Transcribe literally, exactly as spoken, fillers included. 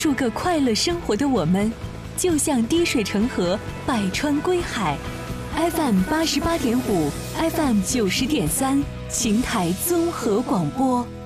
住个快乐生活的我们，就像滴水成河，百川归海。F M 八十八点五，F M 九十点三，邢台综合广播。